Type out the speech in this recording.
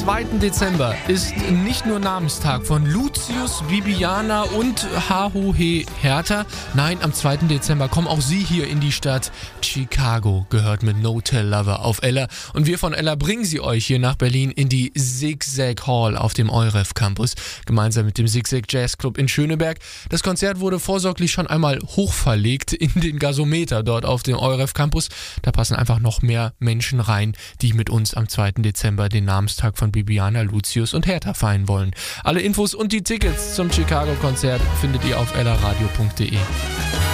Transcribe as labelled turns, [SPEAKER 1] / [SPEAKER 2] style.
[SPEAKER 1] 2. Dezember ist nicht nur Namenstag von Lucius, Bibiana und Hahohe Hertha. Nein, am 2. Dezember kommen auch sie hier in die Stadt. Chicago gehört mit No Tell Lover auf Ella. Und wir von Ella bringen sie euch hier nach Berlin in die Zigzag Hall auf dem EUREF Campus. Gemeinsam mit dem Zigzag Jazz Club in Schöneberg. Das Konzert wurde vorsorglich schon einmal hochverlegt in den Gasometer dort auf dem EUREF Campus. Da passen einfach noch mehr Menschen rein, die mit uns am 2. Dezember den Namenstag von Bibiana, Lucius und Hertha feiern wollen. Alle Infos und die Tickets zum Chicago-Konzert findet ihr auf ellaradio.de.